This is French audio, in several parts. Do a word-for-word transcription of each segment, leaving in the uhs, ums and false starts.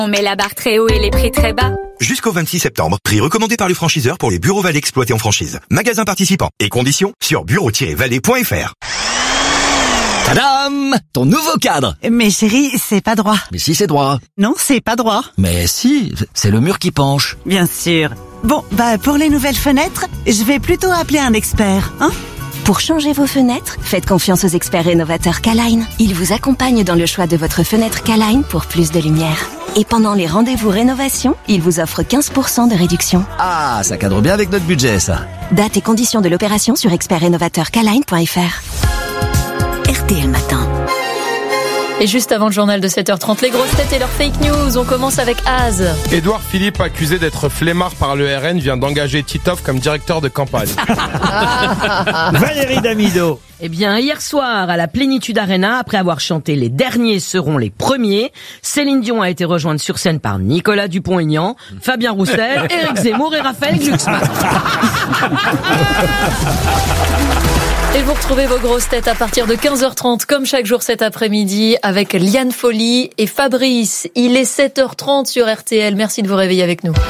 On met la barre très haut et les prix très bas. Jusqu'au vingt-six septembre, prix recommandé par le franchiseur pour les bureaux Vallée exploités en franchise. Magasins participants et conditions sur bureau tiret vallée point f r. Tadam! Ton nouveau cadre. Mais chérie, c'est pas droit. Mais si, c'est droit. Non, c'est pas droit. Mais si, c'est le mur qui penche. Bien sûr. Bon, bah pour les nouvelles fenêtres, je vais plutôt appeler un expert, hein? Pour changer vos fenêtres, faites confiance aux experts rénovateurs K-Line. Ils vous accompagnent dans le choix de votre fenêtre K-Line pour plus de lumière. Et pendant les rendez-vous rénovation, ils vous offrent quinze pour cent de réduction. Ah, ça cadre bien avec notre budget, ça. Date et conditions de l'opération sur expert rénovateur K line point f r. R T L Matin. Et juste avant le journal de sept heures trente, les grosses têtes et leurs fake news. On commence avec Az. Édouard Philippe, accusé d'être flemmard par le R N, vient d'engager Titoff comme directeur de campagne. Valérie Damido. Eh bien, hier soir, à la Plénitude Arena, après avoir chanté « Les derniers seront les premiers », Céline Dion a été rejointe sur scène par Nicolas Dupont-Aignan, Fabien Roussel, Éric Zemmour et Raphaël Glucksmann. Et vous retrouvez vos grosses têtes à partir de quinze heures trente, comme chaque jour cet après-midi, avec Liane Folly et Fabrice. Il est sept heures trente sur R T L. Merci de vous réveiller avec nous.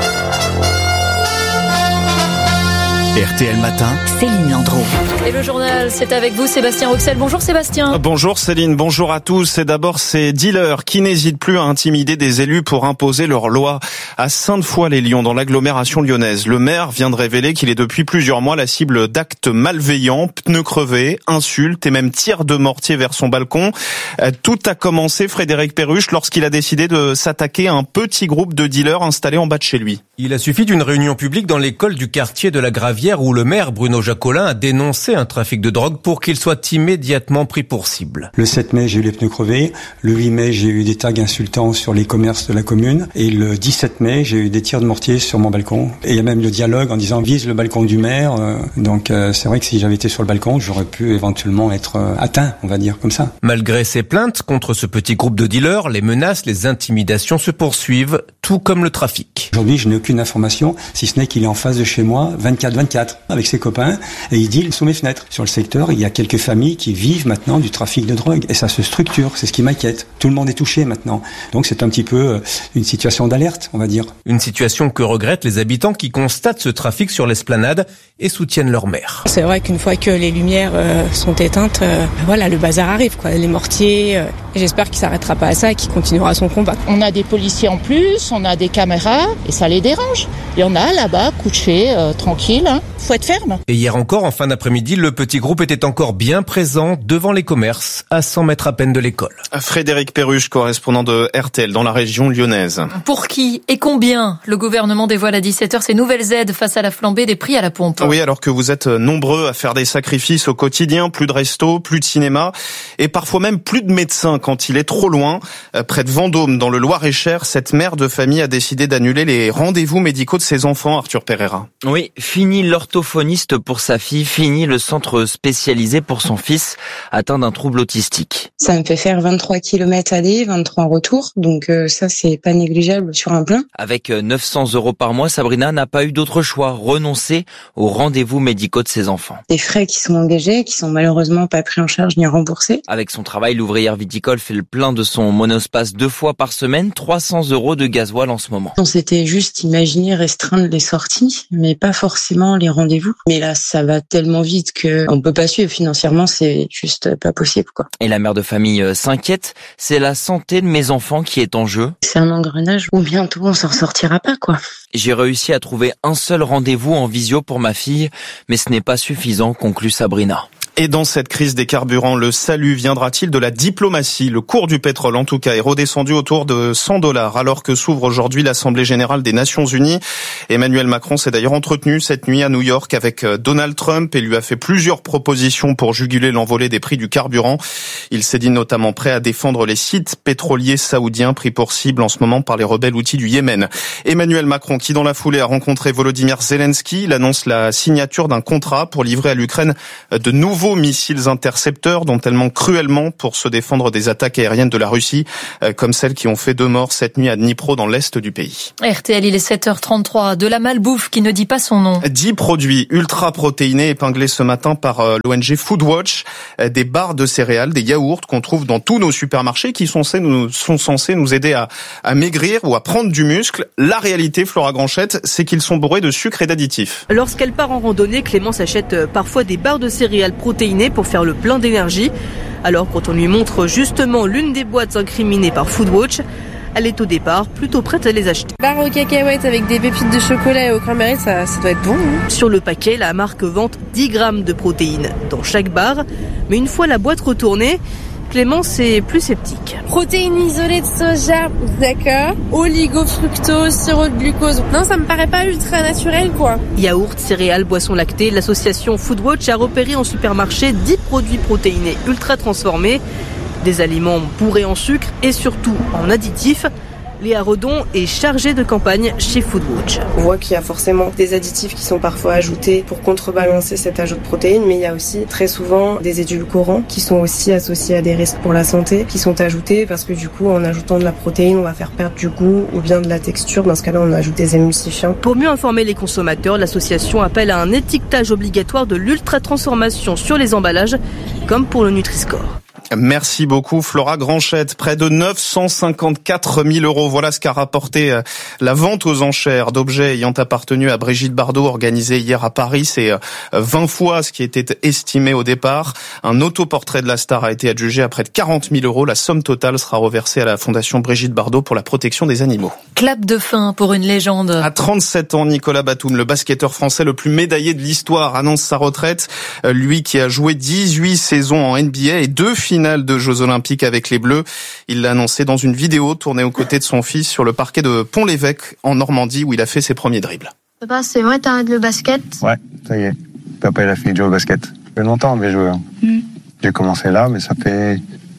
R T L Matin, Céline Landreau. Et le journal, c'est avec vous, Sébastien Roxel. Bonjour Sébastien. Bonjour Céline, bonjour à tous. Et d'abord, ces dealers qui n'hésitent plus à intimider des élus pour imposer leur loi. À Sainte-Foy-les-Lyons, dans l'agglomération lyonnaise, le maire vient de révéler qu'il est depuis plusieurs mois la cible d'actes malveillants, pneus crevés, insultes et même tirs de mortier vers son balcon. Tout a commencé, Frédéric Perruche, lorsqu'il a décidé de s'attaquer à un petit groupe de dealers installés en bas de chez lui. Il a suffi d'une réunion publique dans l'école du quartier de la Gravière où le maire Bruno Jacolin a dénoncé un trafic de drogue pour qu'il soit immédiatement pris pour cible. Le sept mai, j'ai eu les pneus crevés. Le huit mai, j'ai eu des tags insultants sur les commerces de la commune. Et le dix-sept mai, j'ai eu des tirs de mortier sur mon balcon. Et il y a même le dialogue en disant vise le balcon du maire. Donc euh, c'est vrai que si j'avais été sur le balcon, j'aurais pu éventuellement être euh, atteint, on va dire comme ça. Malgré ces plaintes contre ce petit groupe de dealers, les menaces, les intimidations se poursuivent, tout comme le trafic. Aujourd'hui, je n'ai aucune information, si ce n'est qu'il est en face de chez moi, vingt-quatre vingt-quatre, avec ses copains, et il deal sous mes fenêtres. Sur le secteur, il y a quelques familles qui vivent maintenant du trafic de drogue, et ça se structure, c'est ce qui m'inquiète. Tout le monde est touché maintenant. Donc c'est un petit peu une situation d'alerte, on va dire. Une situation que regrettent les habitants qui constatent ce trafic sur l'esplanade et soutiennent leur maire. C'est vrai qu'une fois que les lumières euh, sont éteintes, euh, voilà, le bazar arrive, quoi. Les mortiers, euh, j'espère qu'il s'arrêtera pas à ça et qu'il continuera son combat. On a des policiers en plus, on a des caméras, et ça les dérange. Il y en a là-bas, couchés, euh, tranquilles, hein. Faut être ferme. Et hier encore, en fin d'après-midi, le petit groupe était encore bien présent devant les commerces, à cent mètres à peine de l'école. Frédéric Perruche, correspondant de R T L dans la région lyonnaise. Pour qui et combien le gouvernement dévoile à dix-sept heures ses nouvelles aides face à la flambée des prix à la pompe? Oui, alors que vous êtes nombreux à faire des sacrifices au quotidien, plus de restos, plus de cinéma et parfois même plus de médecins quand il est trop loin. Près de Vendôme, dans le Loir-et-Cher, cette mère de famille a décidé d'annuler les rendez-vous médicaux de ses enfants, Arthur Pereira. Oui, fini l'orthophoniste pour sa fille, fini le centre spécialisé pour son fils atteint d'un trouble autistique. Ça me fait faire vingt-trois kilomètres aller, vingt-trois retour, donc euh, ça c'est pas négligeable sur un plein. Avec neuf cents euros par mois, Sabrina n'a pas eu d'autre choix, renoncer aux rendez-vous médicaux de ses enfants. Des frais qui sont engagés, qui sont malheureusement pas pris en charge ni remboursés. Avec son travail, l'ouvrière viticole fait le plein de son monospace deux fois par semaine, trois cents euros de gasoil en ce moment. On s'était juste imaginé restreindre les sorties, mais pas forcément les rendez-vous. Mais là, ça va tellement vite que on peut pas suivre financièrement, c'est juste pas possible, quoi. Et la mère de famille s'inquiète, c'est la santé de mes enfants qui est en jeu. C'est un engrenage où bientôt on s'en sortira pas, quoi. J'ai réussi à trouver un seul rendez-vous en visio pour ma fille, mais ce n'est pas suffisant, conclut Sabrina. Et dans cette crise des carburants, le salut viendra-t-il de la diplomatie? Le cours du pétrole, en tout cas, est redescendu autour de cent dollars, alors que s'ouvre aujourd'hui l'Assemblée générale des Nations unies. Emmanuel Macron s'est d'ailleurs entretenu cette nuit à New York avec Donald Trump et lui a fait plusieurs propositions pour juguler l'envolée des prix du carburant. Il s'est dit notamment prêt à défendre les sites pétroliers saoudiens pris pour cible en ce moment par les rebelles houthis du Yémen. Emmanuel Macron, qui dans la foulée a rencontré Volodymyr Zelensky, il annonce la signature d'un contrat pour livrer à l'Ukraine de nouveaux automissiles intercepteurs dont elle manque cruellement pour se défendre des attaques aériennes de la Russie, comme celles qui ont fait deux morts cette nuit à Dnipro dans l'est du pays. R T L, il est sept heures trente-trois. De la malbouffe qui ne dit pas son nom. Dix produits ultra protéinés épinglés ce matin par l'O N G Foodwatch. Des barres de céréales, des yaourts qu'on trouve dans tous nos supermarchés qui sont censés nous, sont censés nous aider à, à maigrir ou à prendre du muscle. La réalité, Flora Granchette, c'est qu'ils sont bourrés de sucre et d'additifs. Lorsqu'elle part en randonnée, Clémence achète parfois des barres de céréales protéinées pour faire le plein d'énergie. Alors quand on lui montre justement l'une des boîtes incriminées par Foodwatch, elle est au départ plutôt prête à les acheter. Barre aux cacahuètes avec des pépites de chocolat et au cranberry, ça, ça doit être bon. Hein. Sur le paquet, la marque vante dix grammes de protéines dans chaque barre. Mais une fois la boîte retournée, Clémence est plus sceptique. Protéines isolées de soja, d'accord. Oligofructose, sirop de glucose. Non, ça me paraît pas ultra naturel, quoi. Yaourt, céréales, boissons lactées, l'association Foodwatch a repéré en supermarché dix produits protéinés ultra transformés. Des aliments bourrés en sucre et surtout en additifs. Léa Redon est chargée de campagne chez Foodwatch. On voit qu'il y a forcément des additifs qui sont parfois ajoutés pour contrebalancer cet ajout de protéines, mais il y a aussi très souvent des édulcorants qui sont aussi associés à des risques pour la santé, qui sont ajoutés parce que du coup, en ajoutant de la protéine, on va faire perdre du goût ou bien de la texture. Dans ce cas-là, on ajoute des émulsifiants. Pour mieux informer les consommateurs, l'association appelle à un étiquetage obligatoire de l'ultra-transformation sur les emballages, comme pour le Nutri-Score. Merci beaucoup Flora Granchette. Près de neuf cent cinquante-quatre mille euros. Voilà ce qu'a rapporté la vente aux enchères d'objets ayant appartenu à Brigitte Bardot, organisée hier à Paris. C'est vingt fois ce qui était estimé au départ. Un autoportrait de la star a été adjugé à près de quarante mille euros. La somme totale sera reversée à la Fondation Brigitte Bardot pour la protection des animaux. Clap de fin pour une légende. À trente-sept ans, Nicolas Batum, le basketteur français le plus médaillé de l'histoire, annonce sa retraite. Lui qui a joué dix-huit saisons en N B A et deux finales de Jeux Olympiques avec les Bleus. Il l'a annoncé dans une vidéo tournée aux côtés de son fils sur le parquet de Pont-l'Évêque en Normandie où il a fait ses premiers dribbles. Papa, c'est vrai, t'arrêtes le basket? Ouais, ça y est. Papa, il a fini de jouer au basket. Ça fait longtemps que j'ai joué. Hein. Mm. J'ai commencé là, mais ça fait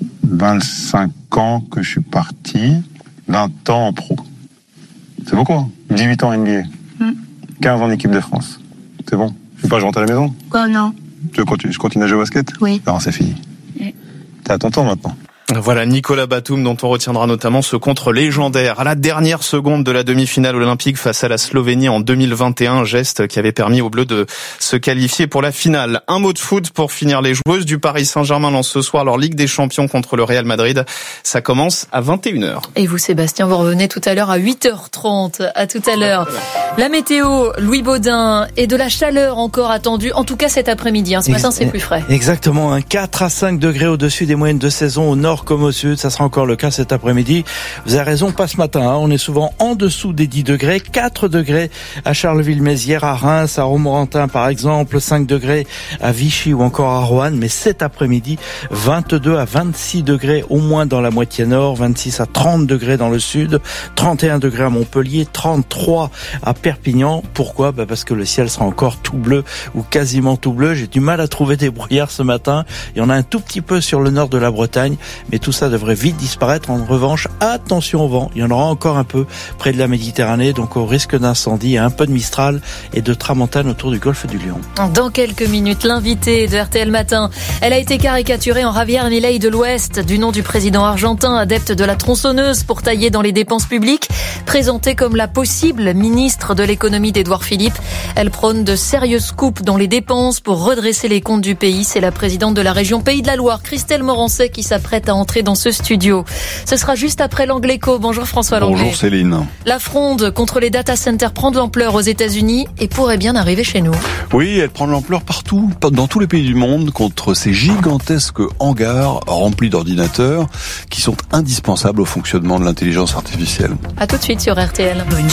vingt-cinq ans que je suis parti. vingt ans en pro. C'est beaucoup, hein. dix-huit ans N B A. Mm. quinze ans en équipe de France. C'est bon. Je vais pas, je rentre à la maison? Quoi, non. Tu veux continuer, je continue à jouer au basket? Oui. Non, c'est fini. Oui. T'es à ton tour maintenant. Voilà Nicolas Batum dont on retiendra notamment ce contre légendaire à la dernière seconde de la demi-finale olympique face à la Slovénie en deux mille vingt et un, geste qui avait permis aux Bleus de se qualifier pour la finale. Un mot de foot pour finir. Les joueuses du Paris Saint-Germain lancent ce soir leur Ligue des Champions contre le Real Madrid. Ça commence à vingt et une heures. Et vous Sébastien, vous revenez tout à l'heure à huit heures trente. À tout à l'heure. La météo, Louis Baudin, et de la chaleur encore attendue, en tout cas cet après-midi. Hein. Ce matin c'est plus frais. Exactement, hein. quatre à cinq degrés au-dessus des moyennes de saison au nord comme au sud, ça sera encore le cas cet après-midi. Vous avez raison, pas ce matin, hein. On est souvent en dessous des dix degrés, quatre degrés à Charleville-Mézières, à Reims, à Romorantin par exemple, cinq degrés à Vichy ou encore à Roanne, mais cet après-midi, vingt-deux à vingt-six degrés au moins dans la moitié nord, vingt-six à trente degrés dans le sud, trente et un degrés à Montpellier, trente-trois à Perpignan. Pourquoi? Bah parce que le ciel sera encore tout bleu ou quasiment tout bleu. J'ai du mal à trouver des brouillards ce matin. Il y en a un tout petit peu sur le nord de la Bretagne, mais tout ça devrait vite disparaître. En revanche, attention au vent. Il y en aura encore un peu près de la Méditerranée, donc au risque d'incendie, un peu de Mistral et de tramontane autour du golfe du Lion. Dans quelques minutes, l'invitée de R T L Matin. Elle a été caricaturée en Javier Milei de l'Ouest, du nom du président argentin, adepte de la tronçonneuse pour tailler dans les dépenses publiques, présentée comme la possible ministre de l'économie d'Édouard Philippe. Elle prône de sérieuses coupes dans les dépenses pour redresser les comptes du pays. C'est la présidente de la région Pays de la Loire, Christelle Morancet, qui s'apprête à entrer dans ce studio. Ce sera juste après l'Angléco. Bonjour François Langlais. Bonjour Céline. La fronde contre les data centers prend de l'ampleur aux États-Unis et pourrait bien arriver chez nous. Oui, elle prend de l'ampleur partout, dans tous les pays du monde, contre ces gigantesques hangars remplis d'ordinateurs qui sont indispensables au fonctionnement de l'intelligence artificielle. À tout de suite sur R T L.